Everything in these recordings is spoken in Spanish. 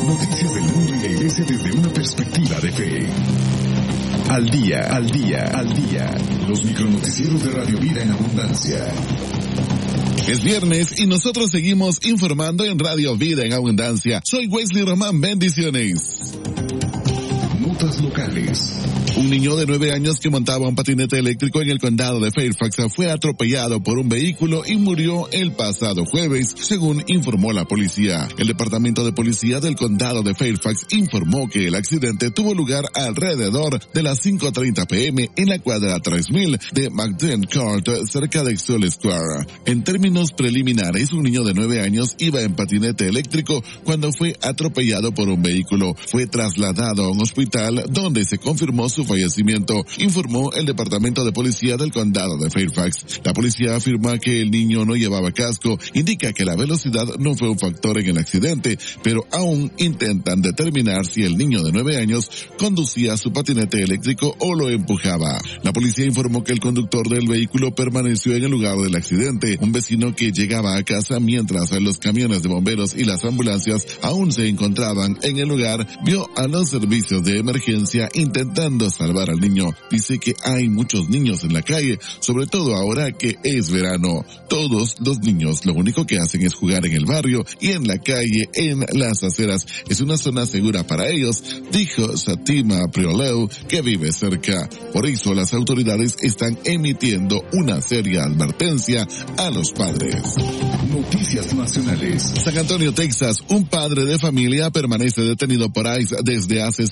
Noticias del mundo y la iglesia desde una perspectiva de fe. Al día, al día, al día. Los micronoticieros de Radio Vida en Abundancia. Es viernes y nosotros seguimos informando en Radio Vida en Abundancia. Soy Wesley Román, bendiciones. Notas locales. Un niño de 9 años que montaba un patinete eléctrico en el condado de Fairfax fue atropellado por un vehículo y murió el pasado jueves, según informó la policía. El departamento de policía del condado de Fairfax informó que el accidente tuvo lugar alrededor de las 5:30 p.m. en la cuadra 3000 de McDen Court, cerca de Exole Square. En términos preliminares, un niño de 9 años iba en patinete eléctrico cuando fue atropellado por un vehículo. Fue trasladado a un hospital donde se confirmó su fallecimiento, informó el departamento de policía del condado de Fairfax. La policía afirma que el niño no llevaba casco, indica que la velocidad no fue un factor en el accidente, pero aún intentan determinar si el niño de 9 años conducía su patinete eléctrico o lo empujaba. La policía informó que el conductor del vehículo permaneció en el lugar del accidente. Un vecino que llegaba a casa mientras los camiones de bomberos y las ambulancias aún se encontraban en el lugar, vio a los servicios de emergencia intentando salvar al niño. Dice que hay muchos niños en la calle, sobre todo ahora que es verano. Todos los niños lo único que hacen es jugar en el barrio y en la calle, en las aceras. Es una zona segura para ellos, dijo Satima Prioleu, que vive cerca. Por eso las autoridades están emitiendo una seria advertencia a los padres. Noticias nacionales. San Antonio, Texas. Un padre de familia permanece detenido por ICE desde hace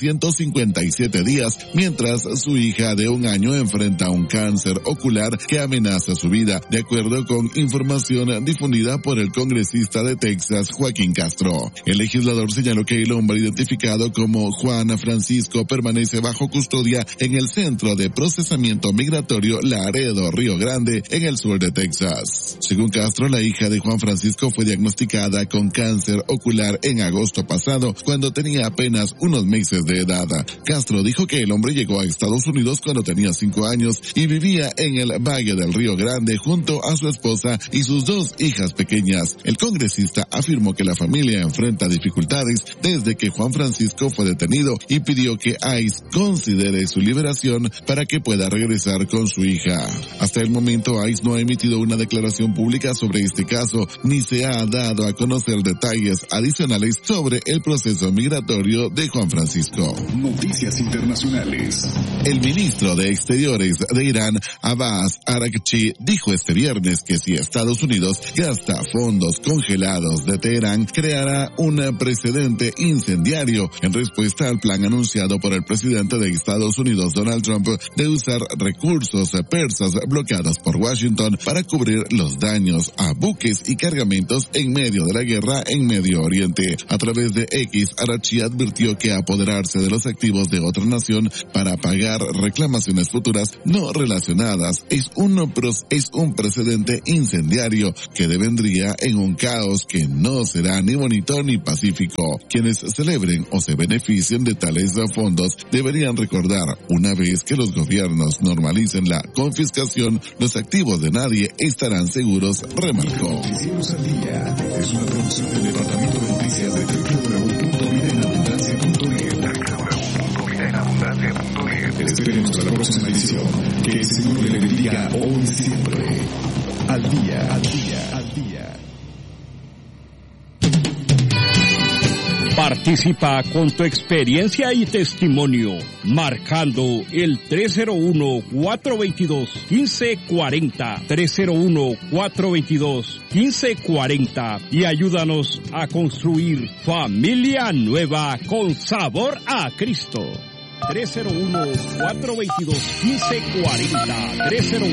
157 días, mientras su hija de 1 año enfrenta un cáncer ocular que amenaza su vida, de acuerdo con información difundida por el congresista de Texas, Joaquín Castro. El legislador señaló que el hombre identificado como Juan Francisco permanece bajo custodia en el Centro de Procesamiento Migratorio Laredo, Río Grande, en el sur de Texas. Según Castro, la hija de Juan Francisco fue diagnosticada con cáncer ocular en agosto pasado, cuando tenía apenas unos meses de edad. Castro dijo que el hombre llegó a Estados Unidos cuando tenía 5 años y vivía en el Valle del Río Grande junto a su esposa y sus 2 hijas pequeñas. El congresista afirmó que la familia enfrenta dificultades desde que Juan Francisco fue detenido y pidió que ICE considere su liberación para que pueda regresar con su hija. Hasta el momento, ICE no ha emitido una declaración pública sobre este caso, ni se ha dado a conocer detalles adicionales sobre el proceso migratorio de Juan Francisco. Noticias internacionales. El ministro de Exteriores de Irán, Abbas Araghchi, dijo este viernes que si Estados Unidos gasta fondos congelados de Teherán, creará un precedente incendiario en respuesta al plan anunciado por el presidente de Estados Unidos, Donald Trump, de usar recursos persas bloqueados por Washington para cubrir los daños a buques y cargamentos en medio de la guerra en Medio Oriente. A través de X, Araghchi advirtió que apoderarse de los activos de otra nación para pagar reclamaciones futuras no relacionadas es un precedente incendiario que devendría en un caos que no será ni bonito ni pacífico. Quienes celebren o se beneficien de tales fondos deberían recordar, una vez que los gobiernos normalicen la confiscación, los activos de nadie estarán seguros, remarcó. Noticieros al día es una producción del Departamento de Noticias de www.vidaenabundancia.net. Esperemos a la próxima edición. Que el Señor le bendiga hoy y siempre. Al día, al día, al día. Participa con tu experiencia y testimonio, marcando el 301-422-1540, 301-422-1540 y ayúdanos a construir familia nueva con sabor a Cristo. 301-422-1540,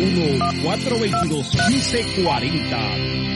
301-422-1540.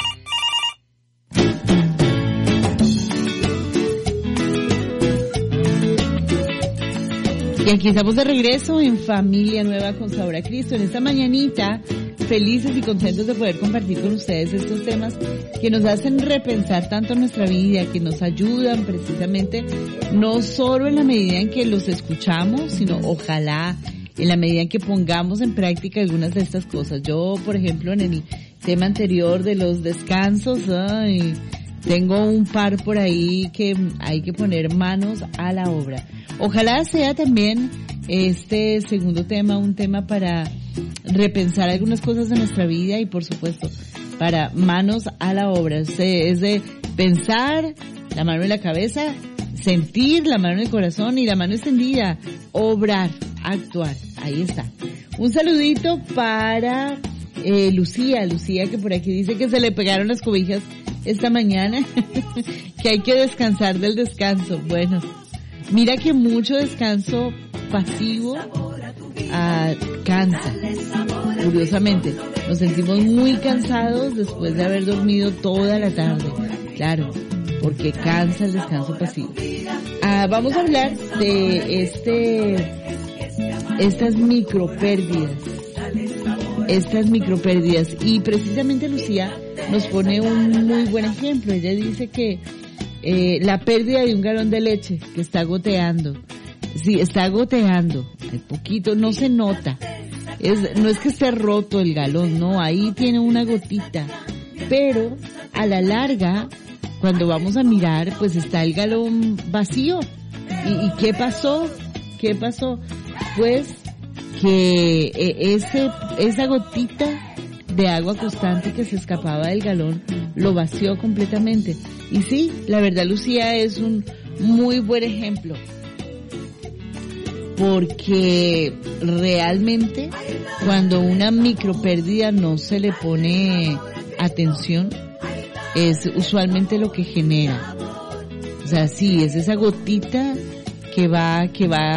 Y aquí estamos de regreso en Familia Nueva con Sabor a Cristo. En esta mañanita, felices y contentos de poder compartir con ustedes estos temas que nos hacen repensar tanto nuestra vida, que nos ayudan precisamente, no solo en la medida en que los escuchamos, sino ojalá en la medida en que pongamos en práctica algunas de estas cosas. Yo, por ejemplo, en el tema anterior de los descansos, tengo un par por ahí que hay que poner manos a la obra. Ojalá sea también este segundo tema un tema para repensar algunas cosas de nuestra vida y por supuesto para manos a la obra. Es de pensar, la mano en la cabeza, sentir, la mano en el corazón y la mano extendida, obrar, actuar. Ahí está. Un saludito para Lucía que por aquí dice que se le pegaron las cobijas esta mañana, que hay que descansar del descanso. Bueno, mira que mucho descanso pasivo cansa. Curiosamente, nos sentimos muy cansados después de haber dormido toda la tarde. Claro, porque cansa el descanso pasivo. Vamos a hablar de estas micropérdidas y precisamente Lucía nos pone un muy buen ejemplo. Ella dice que la pérdida de un galón de leche que está goteando. Sí, está goteando, un poquito, no se nota. No es que esté roto el galón, no, ahí tiene una gotita. Pero a la larga, cuando vamos a mirar, pues está el galón vacío. ¿Y qué pasó? Pues que esa gotita de agua constante que se escapaba del galón lo vació completamente. Y sí, la verdad, Lucía es un muy buen ejemplo, porque realmente cuando una micropérdida no se le pone atención, es usualmente lo que genera. O sea, sí, es esa gotita que va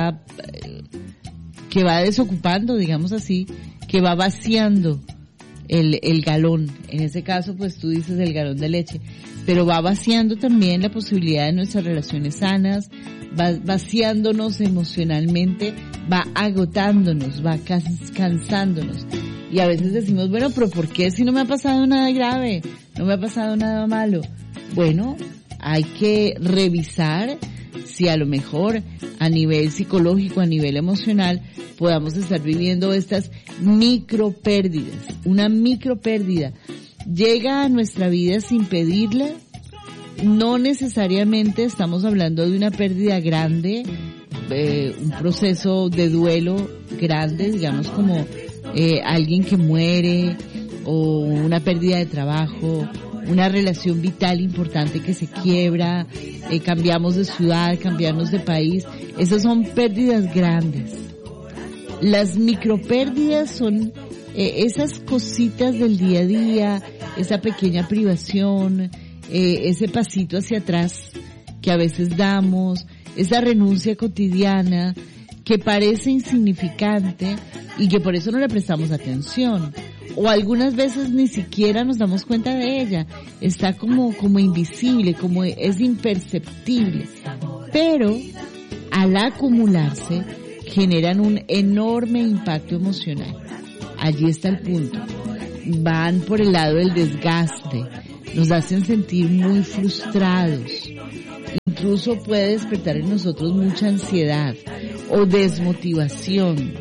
desocupando, digamos así, que va vaciando el galón. En ese caso, pues tú dices el galón de leche, pero va vaciando también la posibilidad de nuestras relaciones sanas, va vaciándonos emocionalmente, va agotándonos, va cansándonos. Y a veces decimos, bueno, pero ¿por qué si no me ha pasado nada grave? No me ha pasado nada malo. Bueno, hay que revisar si a lo mejor a nivel psicológico, a nivel emocional, podamos estar viviendo estas micropérdidas. Una micropérdida llega a nuestra vida sin pedirla. No necesariamente estamos hablando de una pérdida grande, un proceso de duelo grande, digamos como alguien que muere o una pérdida de trabajo, una relación vital importante que se quiebra, cambiamos de ciudad, cambiamos de país. Esas son pérdidas grandes. Las micropérdidas son esas cositas del día a día, esa pequeña privación, ese pasito hacia atrás que a veces damos, esa renuncia cotidiana que parece insignificante y que por eso no le prestamos atención. O algunas veces ni siquiera nos damos cuenta de ella. Está como invisible, como es imperceptible. Pero al acumularse generan un enorme impacto emocional. Allí está el punto. Van por el lado del desgaste. Nos hacen sentir muy frustrados. Incluso puede despertar en nosotros mucha ansiedad o desmotivación.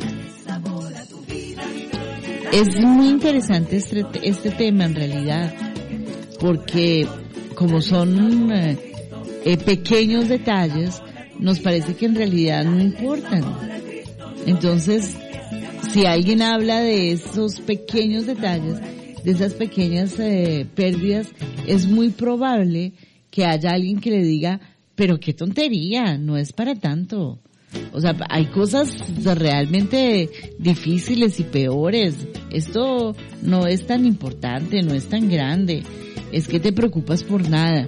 Es muy interesante este tema en realidad, porque como son pequeños detalles, nos parece que en realidad no importan. Entonces, si alguien habla de esos pequeños detalles, de esas pequeñas pérdidas, es muy probable que haya alguien que le diga, pero qué tontería, no es para tanto. O sea, hay cosas realmente difíciles y peores. Esto no es tan importante, no es tan grande. Es que te preocupas por nada.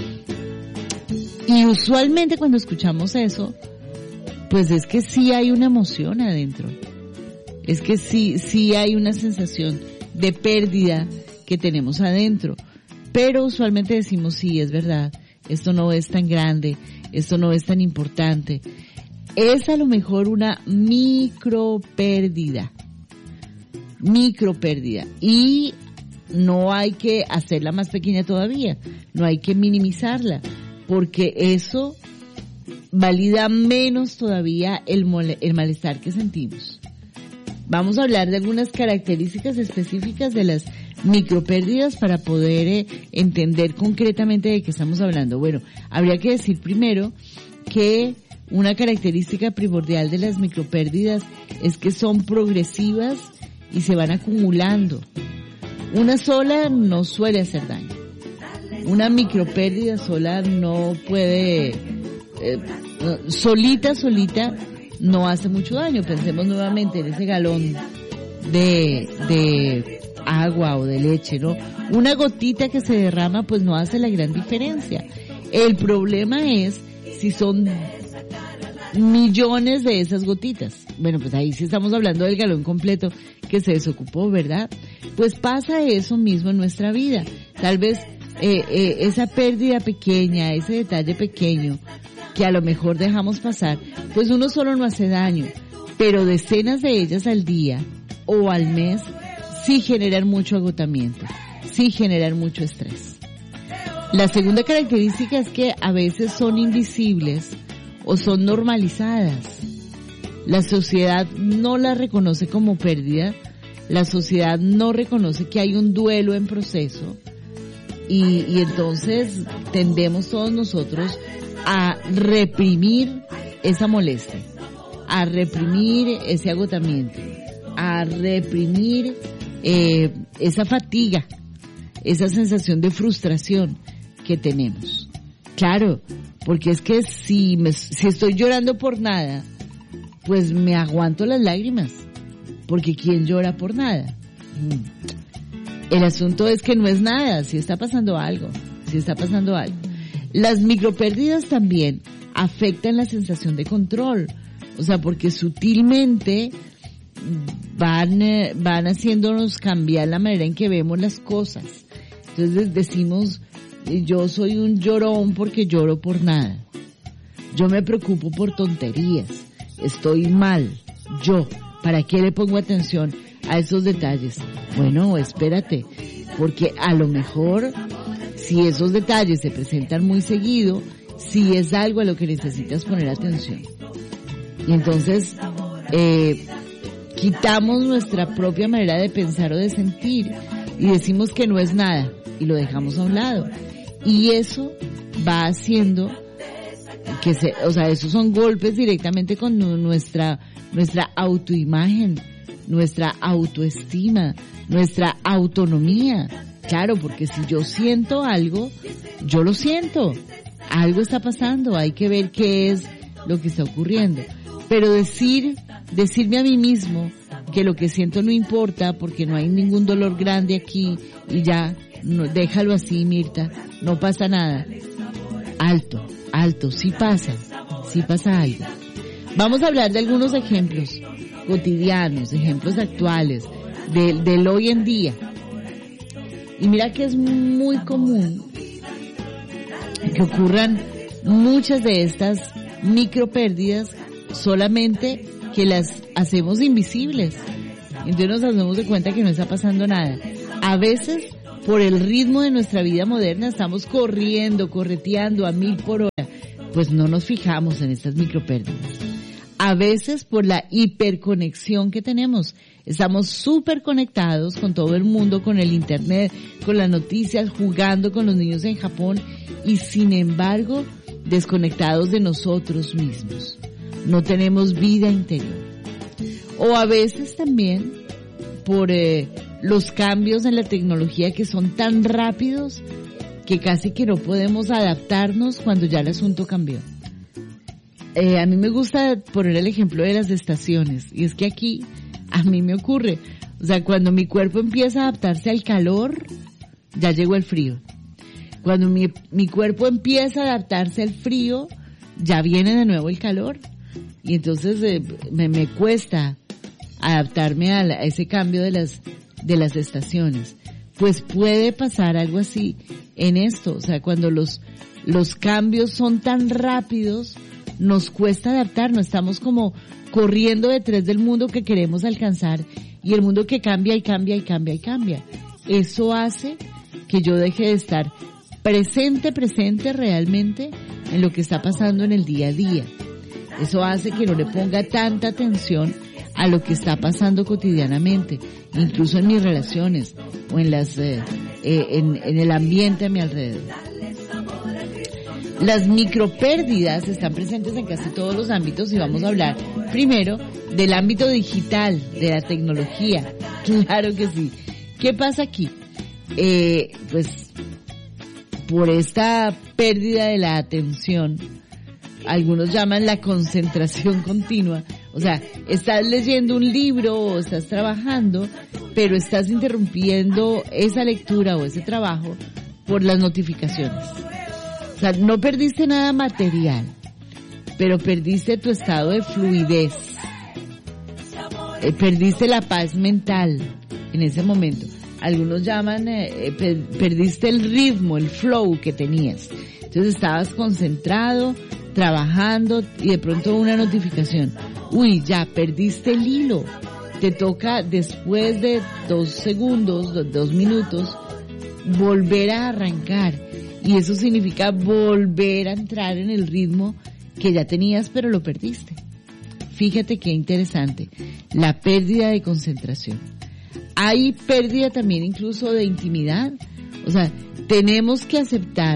Y usualmente cuando escuchamos eso, pues es que sí hay una emoción adentro. Es que sí hay una sensación de pérdida que tenemos adentro. Pero usualmente decimos, sí, es verdad, esto no es tan grande, esto no es tan importante. Es a lo mejor una micropérdida. Y no hay que hacerla más pequeña todavía. No hay que minimizarla. Porque eso valida menos todavía el malestar que sentimos. Vamos a hablar de algunas características específicas de las micropérdidas para poder entender concretamente de qué estamos hablando. Bueno, habría que decir primero que una característica primordial de las micropérdidas es que son progresivas y se van acumulando. Una sola no suele hacer daño. Una micropérdida sola no puede, solita no hace mucho daño. Pensemos nuevamente en ese galón de agua o de leche, ¿no? Una gotita que se derrama pues no hace la gran diferencia. El problema es si son millones de esas gotitas. Bueno, pues ahí sí estamos hablando del galón completo que se desocupó, ¿verdad? Pues pasa eso mismo en nuestra vida. Tal vez esa pérdida pequeña, ese detalle pequeño que a lo mejor dejamos pasar, pues uno solo no hace daño, pero decenas de ellas al día o al mes sí generan mucho agotamiento, sí generan mucho estrés. La segunda característica es que a veces son invisibles o son normalizadas. La sociedad no la reconoce como pérdida, la sociedad no reconoce que hay un duelo en proceso y entonces tendemos todos nosotros a reprimir esa molestia, a reprimir ese agotamiento, a reprimir esa fatiga, esa sensación de frustración que tenemos. Claro, porque es que si estoy llorando por nada, pues me aguanto las lágrimas, porque ¿quién llora por nada? El asunto es que no es nada, si está pasando algo. Las micropérdidas también afectan la sensación de control, o sea, porque sutilmente van haciéndonos cambiar la manera en que vemos las cosas. Entonces decimos, yo soy un llorón porque lloro por nada. Yo me preocupo por tonterías. Estoy mal. ¿Para qué le pongo atención a esos detalles? Bueno, espérate, porque a lo mejor si esos detalles se presentan muy seguido, sí es algo a lo que necesitas poner atención. Y entonces quitamos nuestra propia manera de pensar o de sentir y decimos que no es nada y lo dejamos a un lado. Y eso va haciendo que esos son golpes directamente con nuestra autoimagen, nuestra autoestima, nuestra autonomía. Claro, porque si yo siento algo, yo lo siento. Algo está pasando, hay que ver qué es lo que está ocurriendo. Pero decirme a mí mismo que lo que siento no importa porque no hay ningún dolor grande aquí y ya, no, déjalo así, Mirta, no pasa nada. Alto, sí pasa algo. Vamos a hablar de algunos ejemplos cotidianos, ejemplos actuales, del hoy en día. Y mira que es muy común que ocurran muchas de estas micropérdidas solamente que las hacemos invisibles. Entonces nos damos de cuenta que no está pasando nada. A veces, por el ritmo de nuestra vida moderna, estamos correteando a 1000 por hora. Pues no nos fijamos en estas micropérdidas. A veces por la hiperconexión que tenemos. Estamos súper conectados con todo el mundo, con el internet, con las noticias, jugando con los niños en Japón y sin embargo desconectados de nosotros mismos. No tenemos vida interior. O a veces también por los cambios en la tecnología que son tan rápidos que casi que no podemos adaptarnos cuando ya el asunto cambió. A mí me gusta poner el ejemplo de las estaciones, y es que aquí a mí me ocurre, o sea, cuando mi cuerpo empieza a adaptarse al calor, ya llegó el frío. Cuando mi cuerpo empieza a adaptarse al frío, ya viene de nuevo el calor, y entonces me cuesta adaptarme a ese cambio de las estaciones. Pues puede pasar algo así en esto, o sea, cuando los cambios son tan rápidos, nos cuesta adaptarnos, estamos como corriendo detrás del mundo que queremos alcanzar y el mundo que cambia y cambia y cambia y cambia. Eso hace que yo deje de estar presente realmente en lo que está pasando en el día a día. Eso hace que no le ponga tanta atención a lo que está pasando cotidianamente, incluso en mis relaciones o en en el ambiente a mi alrededor. Las micropérdidas están presentes en casi todos los ámbitos y vamos a hablar primero del ámbito digital, de la tecnología. Claro que sí. ¿Qué pasa aquí? Pues por esta pérdida de la atención, algunos llaman la concentración continua. O sea, estás leyendo un libro o estás trabajando, pero estás interrumpiendo esa lectura o ese trabajo por las notificaciones. O sea, no perdiste nada material, pero perdiste tu estado de fluidez. Perdiste la paz mental en ese momento. Algunos llaman, perdiste el ritmo, el flow que tenías. Entonces estabas concentrado, trabajando y de pronto una notificación. Uy, ya perdiste el hilo. Te toca después de 2 segundos, 2 minutos, volver a arrancar. Y eso significa volver a entrar en el ritmo que ya tenías pero lo perdiste. Fíjate qué interesante. La pérdida de concentración. Hay pérdida también incluso de intimidad. O sea, tenemos que aceptar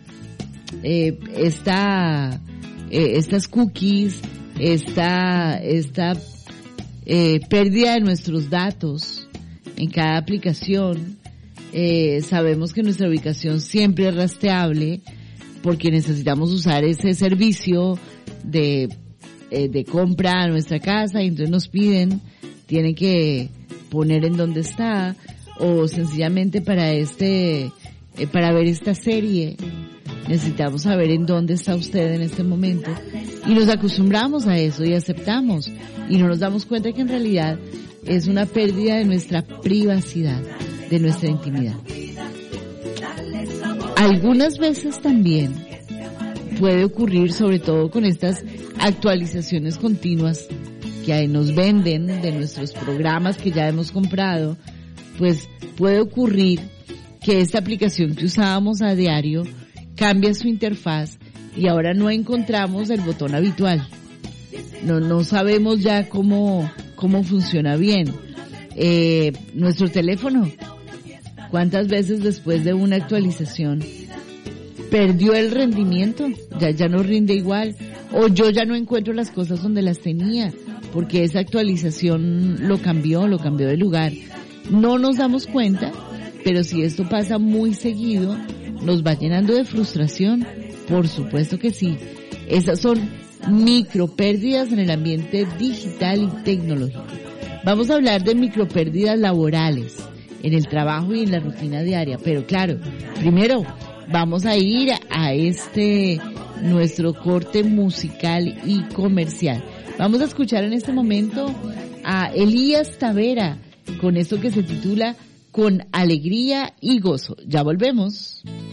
estas cookies, esta pérdida de nuestros datos en cada aplicación. Sabemos que nuestra ubicación siempre es rastreable porque necesitamos usar ese servicio de compra a nuestra casa y entonces nos piden, tienen que poner en dónde está o sencillamente para ver esta serie necesitamos saber en dónde está usted en este momento y nos acostumbramos a eso y aceptamos y no nos damos cuenta que en realidad es una pérdida de nuestra privacidad, de nuestra intimidad. Algunas veces también puede ocurrir, sobre todo con estas actualizaciones continuas que nos venden de nuestros programas que ya hemos comprado, pues puede ocurrir que esta aplicación que usábamos a diario cambia su interfaz y ahora no encontramos el botón habitual. No sabemos ya cómo funciona bien. Nuestro teléfono, ¿cuántas veces después de una actualización perdió el rendimiento? Ya no rinde igual. O yo ya no encuentro las cosas donde las tenía, porque esa actualización lo cambió de lugar. No nos damos cuenta, pero si esto pasa muy seguido, nos va llenando de frustración. Por supuesto que sí. Esas son micropérdidas en el ambiente digital y tecnológico. Vamos a hablar de micropérdidas laborales en el trabajo y en la rutina diaria, pero claro, primero vamos a ir a nuestro corte musical y comercial. Vamos a escuchar en este momento a Elías Tavera con esto que se titula Con Alegría y Gozo. Ya volvemos.